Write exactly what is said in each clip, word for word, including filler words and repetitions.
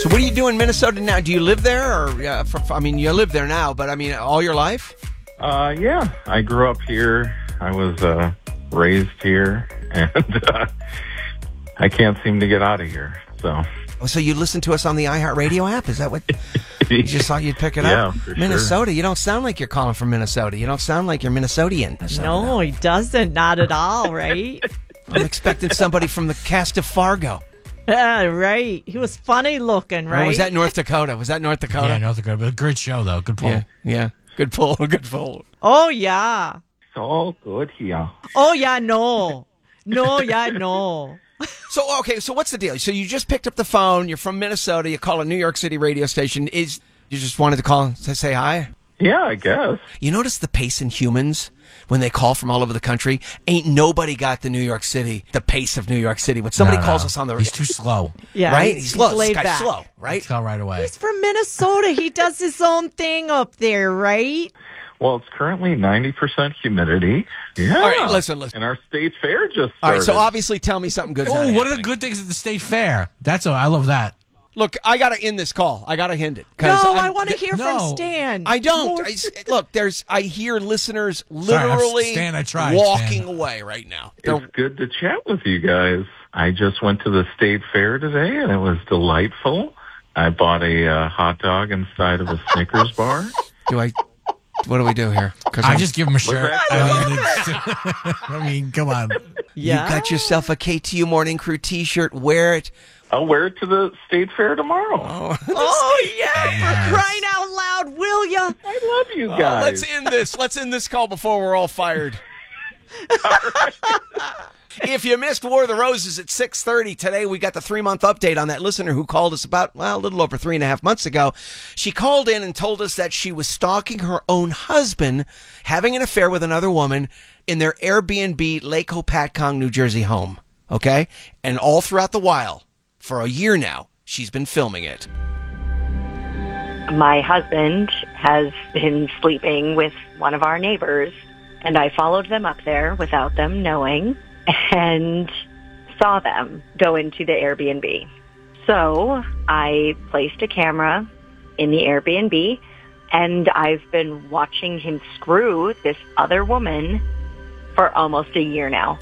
So what do you do in Minnesota now? Do you live there? Or uh, for, I mean, you live there now, but I mean, all your life? Uh, yeah, I grew up here. I was uh, raised here, and uh, I can't seem to get out of here. So, oh, so you listen to us on the iHeartRadio app? Is that what you just thought you'd pick it yeah, up? For Minnesota. Sure. You don't sound like you're calling from Minnesota. You don't sound like you're Minnesotian. Minnesota. No, he doesn't. Not at all, right? I'm expecting somebody from the cast of Fargo. Yeah, right. He was funny looking, right? Or was that North Dakota? Was that North Dakota? Yeah, North Dakota. But great show, though. Good pull. Yeah, yeah. Good pull. Good pull. Oh, yeah. So good here. Oh, yeah, no. No, yeah, no. So, okay, so what's the deal? So you just picked up the phone. You're from Minnesota. You call a New York City radio station. Is You just wanted to call to say hi? Yeah, I guess. You notice the pace in humans when they call from all over the country? Ain't nobody got the New York City, the pace of New York City. When somebody No, no. calls us on the... He's too slow. Yeah, right? he's, He's slow. he's This laid guy's back. slow, right? Let's go right away. He's from Minnesota. He does his own thing up there, right? Well, it's currently ninety percent humidity. Yeah. All right, listen, listen. And our state fair just started. All right, so obviously tell me something good. Oh, what are the good things at the state fair? That's a, I love that. Look, I got to end this call. I got to end it. No, I'm- I want to hear no. from Stan. I don't. More- I, look, there's. I hear listeners Sorry, I'm- literally Stan, I tried, walking Stan. away right now. It's good to chat with you guys. I just went to the state fair today, and it was delightful. I bought a uh, hot dog inside of a Snickers bar. Do I? What do we do here? 'Cause I I'm- just give him a shirt. that? I mean, it's- I mean, come on. yeah. You got yourself a K T U Morning Crew T-shirt. Wear it. I'll wear it to the state fair tomorrow. Oh, Oh, yeah, Yes. for crying out loud, will ya? I love you oh, guys. let's end this. Let's end this call before we're all fired. If you missed War of the Roses at six thirty today, we got the three-month update on that listener who called us about, well, a little over three and a half months ago. She called in and told us that she was stalking her own husband, having an affair with another woman in their Airbnb Lake Hopatcong, New Jersey home. Okay? And all throughout the while, for a year now, she's been filming it. My husband has been sleeping with one of our neighbors, and I followed them up there without them knowing and saw them go into the Airbnb. So I placed a camera in the Airbnb, and I've been watching him screw this other woman for almost a year now.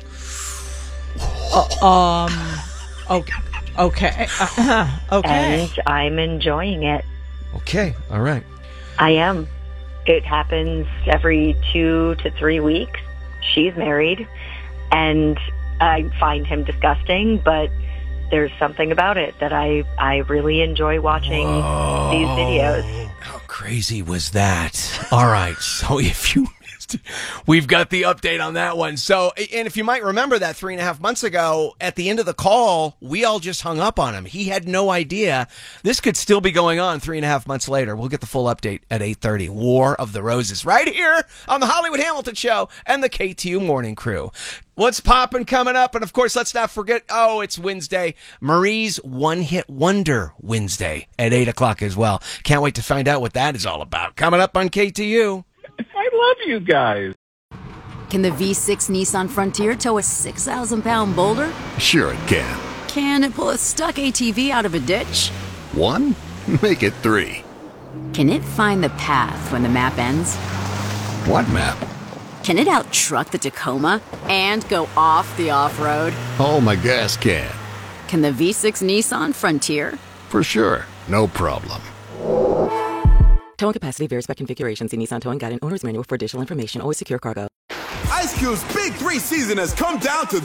Um, okay. Okay. okay. And I'm enjoying it. Okay. All right. I am. It happens every two to three weeks. She's married, and I find him disgusting, but there's something about it that I, I really enjoy watching Whoa. these videos. How crazy was that? All right. So if you missed it, we've got the update on that one. So, and if you might remember that three and a half months ago, at the end of the call, we all just hung up on him. He had no idea. This could still be going on three and a half months later. We'll get the full update at eight thirty. War of the Roses right here on the Hollywood Hamilton Show and the K T U Morning Crew. What's popping coming up? And, of course, let's not forget, oh, it's Wednesday. Marie's One Hit Wonder Wednesday at eight o'clock as well. Can't wait to find out what that is all about. Coming up on K T U. I love you guys. Can the V six Nissan Frontier tow a six thousand pound boulder? Sure it can. Can it pull a stuck A T V out of a ditch? One? Make it three. Can it find the path when the map ends? What map? Can it out-truck the Tacoma and go off the off-road? Oh, my gas can. Can the V six Nissan Frontier? For sure. No problem. Towing capacity varies by configuration. See Nissan Towing Guide and Owner's Manual for additional information. Always secure cargo. Ice Cube's Big Three season has come down to